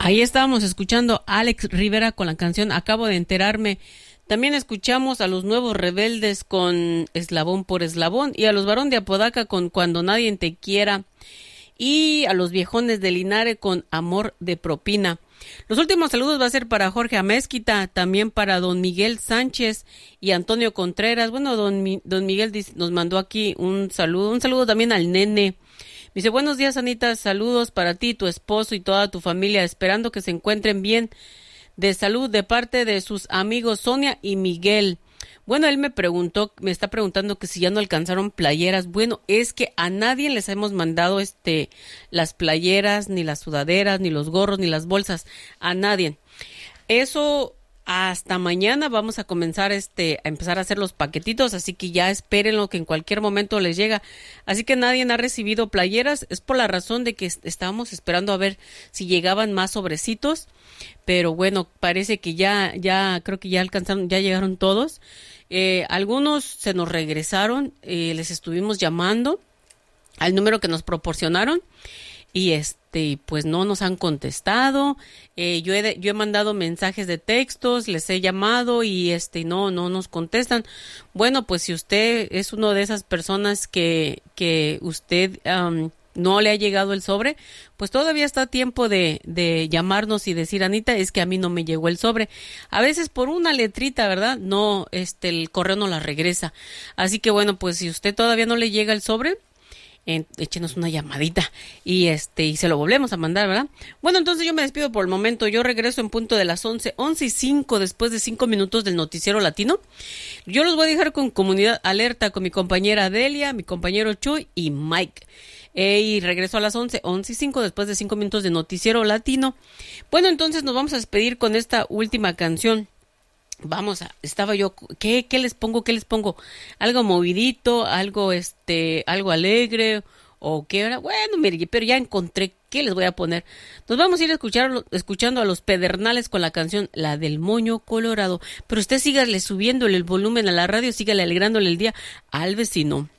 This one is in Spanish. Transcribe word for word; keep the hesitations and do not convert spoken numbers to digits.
Ahí estábamos escuchando a Alex Rivera con la canción Acabo de enterarme. También escuchamos a los Nuevos Rebeldes con Eslabón por Eslabón y a los Barón de Apodaca con Cuando Nadie te quiera y a los Viejones de Linares con Amor de Propina. Los últimos saludos va a ser para Jorge Amézquita, también para don Miguel Sánchez y Antonio Contreras. Bueno, don, Mi, don Miguel dice, nos mandó aquí un saludo, un saludo también al nene. Dice, buenos días, Anita, saludos para ti, tu esposo y toda tu familia, esperando que se encuentren bien de salud de parte de sus amigos Sonia y Miguel. Bueno, él me preguntó, me está preguntando que si ya no alcanzaron playeras. Bueno, es que a nadie les hemos mandado este las playeras, ni las sudaderas, ni los gorros, ni las bolsas, a nadie. Eso hasta mañana vamos a comenzar este a empezar a hacer los paquetitos, así que ya espérenlo que en cualquier momento les llega. Así que nadie ha recibido playeras, es por la razón de que estábamos esperando a ver si llegaban más sobrecitos, pero bueno, parece que ya ya creo que ya alcanzaron, ya llegaron todos. Eh, algunos se nos regresaron, eh, les estuvimos llamando al número que nos proporcionaron y este pues no nos han contestado. Eh, yo he yo he mandado mensajes de textos, les he llamado y este no no nos contestan. Bueno, pues si usted es uno de esas personas que que usted um, no le ha llegado el sobre, pues todavía está a tiempo de, de llamarnos y decir, Anita, es que a mí no me llegó el sobre. A veces por una letrita, ¿verdad? No, este, el correo no la regresa. Así que bueno, pues si usted todavía no le llega el sobre, eh, échenos una llamadita y este, y se lo volvemos a mandar, ¿verdad? Bueno, entonces yo me despido por el momento. Yo regreso en punto de las once, once y cinco, después de cinco minutos del noticiero latino. Yo los voy a dejar con Comunidad Alerta, con mi compañera Delia, mi compañero Chuy y Mike. Eh, y regreso a las once, once y cinco, después de cinco minutos de noticiero latino. Bueno, entonces nos vamos a despedir con esta última canción. Vamos a, estaba yo, ¿qué, qué les pongo? ¿Qué les pongo? Algo movidito, algo, este, algo alegre, o qué era. Bueno, mire, pero ya encontré, ¿qué les voy a poner? Nos vamos a ir a escuchar, escuchando a los Pedernales con la canción La del Moño Colorado. Pero usted sígale subiéndole el volumen a la radio, sígale alegrándole el día al vecino.